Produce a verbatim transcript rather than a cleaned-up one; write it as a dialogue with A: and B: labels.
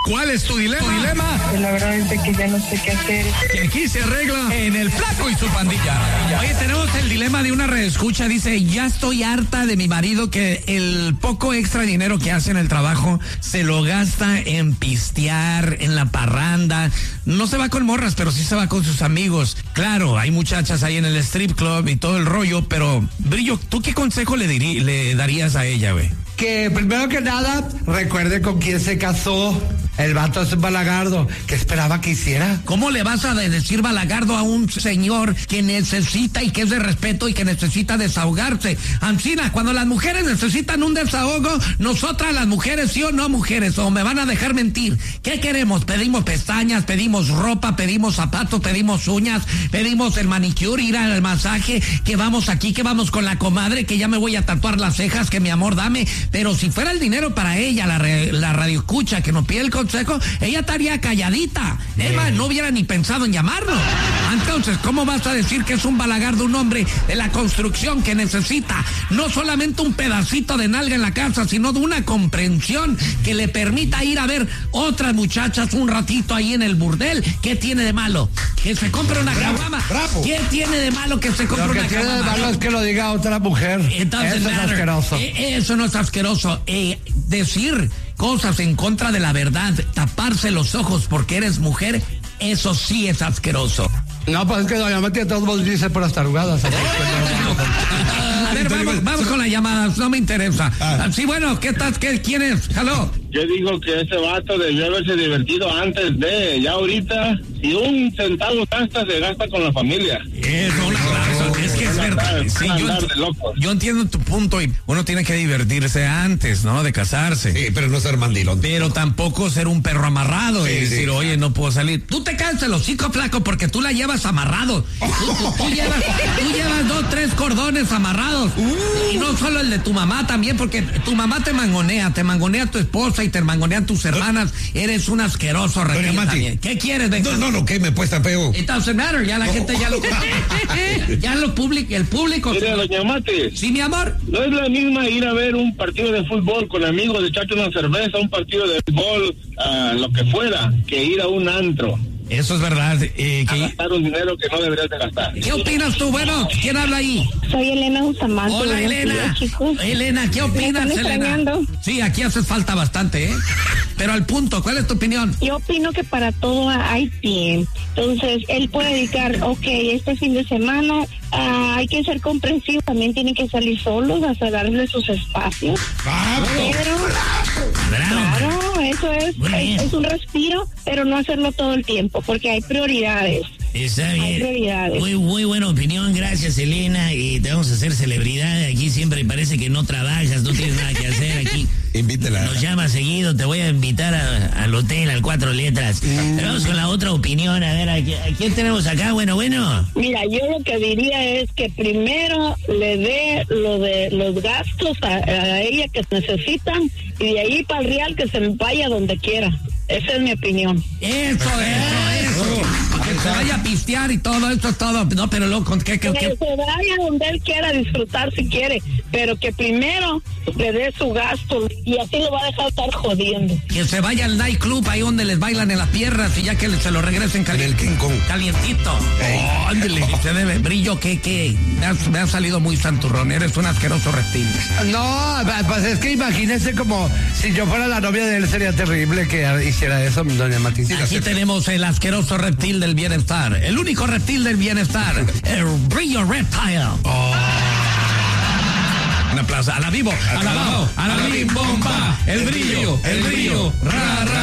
A: ¿Cuál es tu dilema? ¿Dilema?
B: Pues la verdad es que ya no sé qué hacer.
A: Que aquí se arregla en El Flaco y su pandilla. Oye, tenemos el dilema de una reescucha. Dice, ya estoy harta de mi marido que el poco extra dinero que hace en el trabajo se lo gasta en pistear, en la parranda. No se va con morras, pero sí se va con sus amigos. Claro, hay muchachas ahí en el strip club y todo el rollo, pero Brillo, ¿tú qué consejo le, dirí, le darías a ella, güey?
C: Que primero que nada, recuerde con quién se casó. El vato es un balagardo. ¿Qué esperaba que hiciera?
D: ¿Cómo le vas a decir balagardo a un señor que necesita y que es de respeto y que necesita desahogarse? Ancina, cuando las mujeres necesitan un desahogo, nosotras las mujeres, sí o no mujeres, o me van a dejar mentir. ¿Qué queremos? Pedimos pestañas, pedimos ropa, pedimos zapatos, pedimos uñas, pedimos el manicure, ir al masaje, que vamos aquí, que vamos con la comadre, que ya me voy a tatuar las cejas, que mi amor dame. Pero si fuera el dinero para ella, la, re, la radioescucha que nos pide el consejo, ella estaría calladita. Emma no hubiera ni pensado en llamarlo. Entonces, ¿cómo vas a decir que es un balagardo un hombre de la construcción que necesita no solamente un pedacito de nalga en la casa, sino de una comprensión que le permita ir a ver otras muchachas un ratito ahí en el burdel? ¿Qué tiene de malo? Que se compre una caguama. ¿Qué tiene de malo que se compre
C: una caguama? Lo que
D: tiene
C: de malo es que lo diga otra mujer.
D: Entonces,
C: eso es asqueroso.
D: Eh, eso no es asqueroso. Eh, decir cosas en contra de la verdad, taparse los ojos porque eres mujer, eso sí es asqueroso.
C: No, pues es que doña Mati todos vos dice por las tarugadas.
D: A ver, vamos, vamos con las llamadas, no me interesa. Ah. Sí, bueno, ¿qué tal? ¿Qué, ¿Quién es? ¿Aló?
E: Yo digo que ese vato debió haberse divertido antes de, ya ahorita, si un centavo gasta, se gasta con la familia.
D: Es, una, claro, es que es verdad. Sí, yo, yo entiendo tu punto y uno tiene que divertirse antes, ¿no? De casarse.
A: Sí, pero no ser mandilón.
D: Pero tampoco ser un perro amarrado sí, y decir, sí. Oye, no puedo salir. Tú te cansas el hocico, flaco, porque tú la llevas amarrado. Tú, tú, tú, llevas, tú llevas dos, tres cordones amarrados. Uh. Y no solo el de tu mamá también, porque tu mamá te mangonea, te mangonea tu esposa y te mangonean tus hermanas. Eres un asqueroso también. ¿Qué quieres,
A: de No, no, no, ¿qué me puesta peo?
D: It doesn't matter, ya la no. gente ya lo ya lo público, el público.
E: Mira, doña Mati.
D: Sí, mi amor.
E: No es la misma ir a ver un partido de fútbol con amigos, echarte una cerveza, un partido de fútbol, uh, lo que fuera, que ir a un antro.
D: Eso es verdad. Eh,
E: a que... gastar un dinero que no deberías de gastar.
D: ¿Qué opinas tú? Bueno, ¿quién habla ahí?
B: Soy Elena Bustamante.
D: Hola, Elena. Días, Elena, ¿qué opinas, Elena? Sí, aquí haces falta bastante, ¿eh? Pero al punto, ¿cuál es tu opinión?
B: Yo opino que para todo hay tiempo. Entonces, él puede dedicar, ok, este fin de semana uh, hay que ser comprensivo. También tienen que salir solos, hasta darle sus espacios.
A: ¡Bravo!
B: Pero, claro, eso es, es, es un respiro, pero no hacerlo todo el tiempo, porque hay prioridades.
D: Está bien.
B: Hay prioridades.
D: Muy, muy buena opinión, gracias, Elena. Y te vamos a hacer celebridad aquí siempre. Parece que no trabajas, no tienes nada que hacer aquí.
A: Invítela.
D: Nos llamas seguido, te voy a invitar a, al hotel, al Cuatro Letras. Mm. Pero vamos con la otra opinión, a ver, ¿a, ¿a quién tenemos acá? Bueno, bueno.
B: Mira, yo lo que diría es que primero le dé lo de los gastos a, a ella que necesitan y de ahí para el real que se vaya donde quiera. Esa es mi opinión.
D: Eso, eso, eso. Que se vaya a pistear y todo, eso es todo. No, pero loco, ¿qué, qué,
B: que
D: qué?
B: se vaya donde él quiera disfrutar si quiere, pero que primero le dé su gasto y así lo va a dejar estar jodiendo.
D: Que se vaya al nightclub ahí donde les bailan en las piernas y ya que se lo regresen cali-
A: en el King Kong.
D: Calientito. Oh, ándale, se debe. Brillo, ¿qué, qué? Me ha, me ha salido muy santurrón, eres un asqueroso reptil.
C: No, pues es que imagínese como si yo fuera la novia de él, sería terrible que hiciera eso, doña Mati.
D: Aquí tenemos el asqueroso reptil del bienestar, el único reptil del bienestar, el Brillo Reptile. Oh. Una plaza, a la vivo, a la vivo, a la bim bomba, el brillo, el brillo, ra, ra.